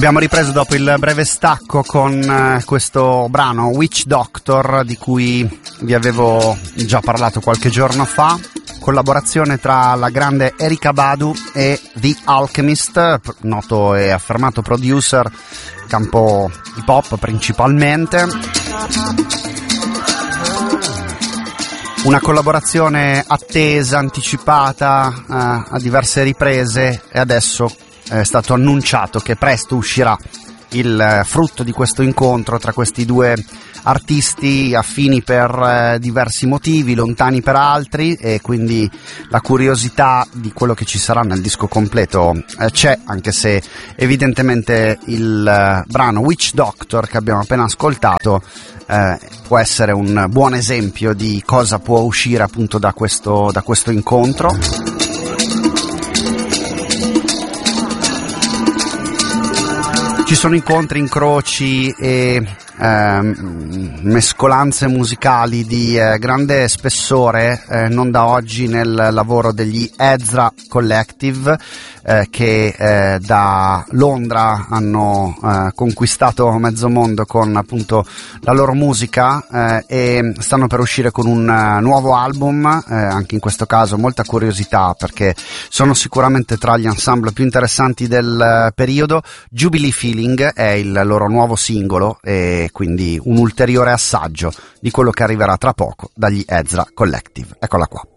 Abbiamo ripreso dopo il breve stacco con questo brano Witch Doctor, di cui vi avevo già parlato qualche giorno fa, collaborazione tra la grande Erykah Badu e The Alchemist, noto e affermato producer, campo hip hop principalmente. Una collaborazione attesa, anticipata a diverse riprese, e adesso è stato annunciato che presto uscirà il frutto di questo incontro tra questi due artisti affini per diversi motivi, lontani per altri, e quindi la curiosità di quello che ci sarà nel disco completo c'è, anche se evidentemente il brano Witch Doctor che abbiamo appena ascoltato può essere un buon esempio di cosa può uscire appunto da questo incontro. Ci sono incontri, incroci e mescolanze musicali di grande spessore, non da oggi, nel lavoro degli Ezra Collective, che da Londra hanno conquistato mezzo mondo con appunto la loro musica, e stanno per uscire con un nuovo album, anche in questo caso molta curiosità perché sono sicuramente tra gli ensemble più interessanti del periodo. Jubilee Feeling è il loro nuovo singolo, e quindi un ulteriore assaggio di quello che arriverà tra poco dagli Ezra Collective. Eccola qua.